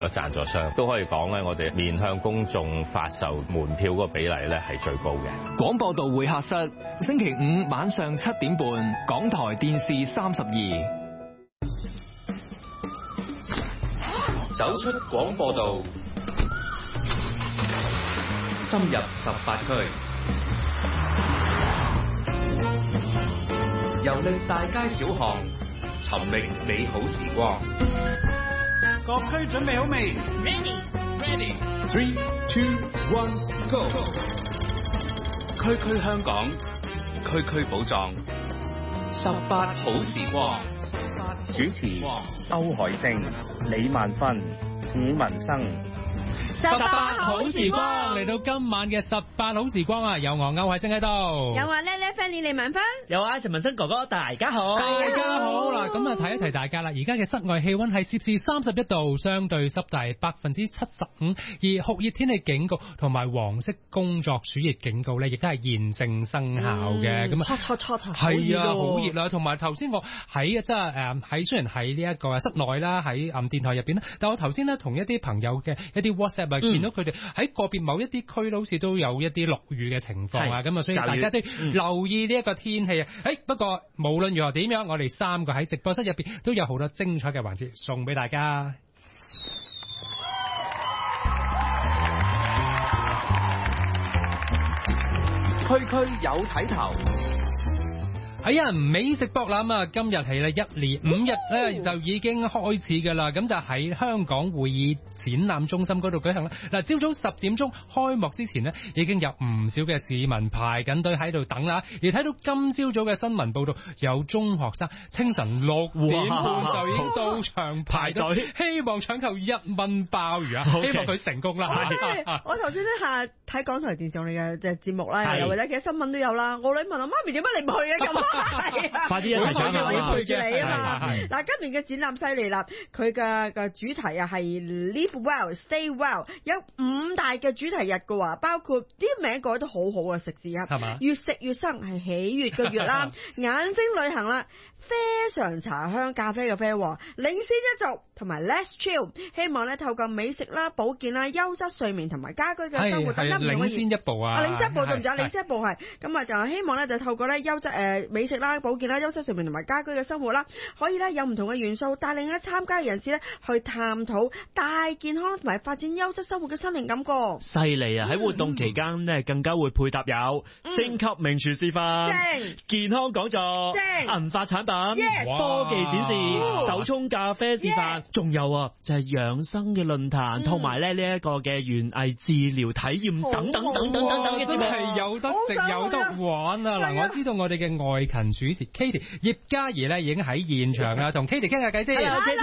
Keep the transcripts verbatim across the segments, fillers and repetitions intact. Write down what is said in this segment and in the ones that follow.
個贊助商都可以講咧，我哋面向公眾發售門票嗰個比例咧係最高嘅。 廣播道會客室，星期五晚上七點半，港台電視三十二。 走出廣播道，深入十八區，遊歷大街小巷，尋覓美好時光。 各區準備好未 ？Ready, ready. Three, two, one, go. 區區香港，區區寶藏，十八好時光。主持歐海星、李萬芬、伍文生。 十八好時光嚟到今晚嘅十八好時光啊！有我歐海星喺度， 有我叻叻 Fanny 李萬芬， 有我陳文生哥哥，大家好， 大家好啦！咁啊，提一提大家啦，而家嘅室外氣溫係攝氏三十一度，相對濕度係百分之七十五，而酷熱天氣警告同埋黃色工作暑熱警告咧，亦都係現正生效嘅。咁啊， 錯錯錯， 係啊，好熱啦！同埋頭先我喺即係誒喺雖然喺呢一個室內啦，喺暗電台入邊咧，但我頭先咧同一啲朋友嘅一啲 WhatsApp 啊，見到佢哋喺個別某一啲區都好似都有一啲落雨嘅情況啊，咁啊，所以大家都留意呢一個天氣啊。誒、嗯，不過無論如何點樣，我哋三個喺直播室入邊都有好多精彩嘅環節送俾大家。 區區有睇頭。 係啊，美食博覽啊，今日係咧一連五日咧就已經開始㗎啦，咁就喺香港會議展覽中心嗰度舉行啦。嗱，朝早十點鐘開幕之前呢，已經有唔少嘅市民排緊隊喺度等啦。而睇到今朝早嘅新聞報道，有中學生清晨六點半就已經到場排隊，希望搶購一蚊鮑魚啊！希望佢成功啦。 我頭先咧下睇港台電視嚟嘅嘅節目啦，又或者其實新聞都有啦。我女問我媽咪點解你唔去啊？咁係啊， 快啲一齊搶啊！ 我要陪住你啊嘛。嗱，今年嘅展覽犀利啦，佢嘅嘅主題啊係 Live Well, Stay Well， 有五大嘅主題日嘅話，包括啲名改得好好嘅食字啊，係嘛？越食越生係喜悅嘅月啦，眼睛旅行啦，啡常茶香咖啡嘅啡，領先一族同埋 Let's Chill， 希望咧透過美食啦、保健啦、優質睡眠同埋家居嘅生活等等唔同嘅。領先一步啊！領先一步對唔住啊！領先一步係咁啊，就希望咧就透過咧優質誒美食啦、保健啦、優質睡眠同埋家居嘅生活啦，可以咧有唔同嘅元素，帶領咧參加嘅人士咧去探討大健康同埋發展優質生活嘅心靈感覺。 犀利啊！喺活動期間咧，更加會配搭有星級名廚示範、正健康講座、正銀髮產品、科技展示、手沖咖啡示範，仲有啊就係養生嘅論壇，同埋咧呢一個嘅園藝治療體驗等等等等等等嘅節目，係有得食有得玩啊！嗱，我知道我哋嘅外勤主持 Katie 葉嘉儀咧已經喺現場啦，同 Katie 傾下偈先。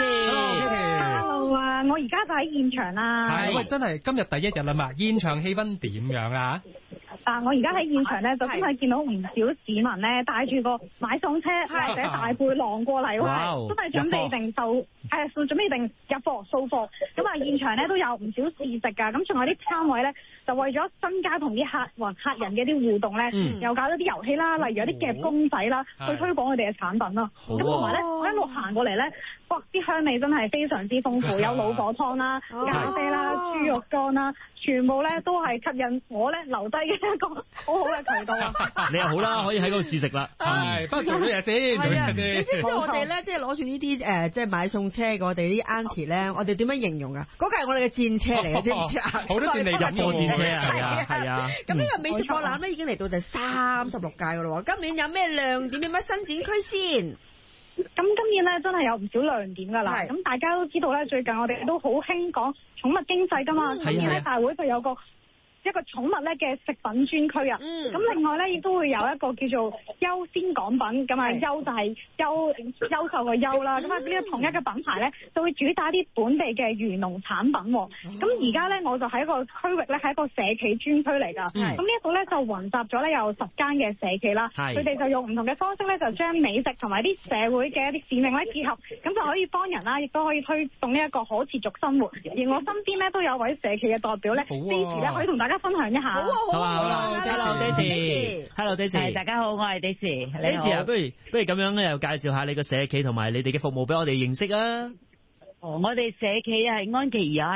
Hello，Katie。Hello 啊，我而家就喺現場啦。 係，喂，真係今日第一日啦嘛，現場氣氛點樣啊？ 啊，我而家喺現場咧，就真係見到唔少市民咧帶住個買餸車或者大背囊過嚟，真係準備定就係準備定入貨掃貨。咁啊，現場咧都有唔少試食㗎，咁仲有啲攤位咧就為咗增加同啲客或客人嘅啲互動咧，嗯、又搞咗啲遊戲啦，例如有啲夾公仔啦，哦、去推廣佢哋嘅產品啦。咁同埋咧，我一路行過嚟咧，哇！啲香味真係非常之豐富，有老火湯啦、咖啡啦、豬肉乾啦，全部咧都係吸引我咧留低嘅一個好好嘅渠道啊！ 你又好啦，可以喺嗰度試食啦。 係，不過做咗嘢先，做嘢先。 你知唔知我哋咧，即係攞住呢啲誒，即係買餸車，我哋啲 auntie 咧，我哋點樣形容啊？嗰個係我哋嘅戰車嚟嘅，知唔知啊？ 好多戰利入貨戰車啊！係啊，係啊。 咁呢個美食博覽咧已經嚟到第三十六屆噶啦喎，今年有咩亮點？有咩新展區先？ 咁今年咧真係有唔少亮點㗎啦，咁大家都知道咧，最近我哋都好興講寵物經濟㗎嘛，今年咧大會就有個一個寵物咧嘅食品專區啊，咁、嗯、另外咧亦都會有一個叫做優先港品，咁啊優就係優優秀嘅優啦，咁啊呢個同一嘅品牌咧就會主打啲本地嘅漁農產品，咁而家咧我就喺一個區域咧係一個社企專區嚟㗎，咁、嗯、呢一度咧就混集咗咧有十間嘅社企啦，佢哋就用唔同嘅方式咧就將美食同埋啲社會嘅一啲使命咧結合，咁就可以幫人啦，亦都可以推動呢一個可持續生活。而我身邊咧都有位社企嘅代表咧支持咧，可以同大家分享一下。好啊好啊好啊 ，Hello Daisy，Hello Daisy， 大家好，我係 Daisy。 Daisy 啊，不如不如咁樣咧，又介紹下你個社企同埋你哋嘅服務俾我哋認識啊。 哦，我哋社企係安琪兒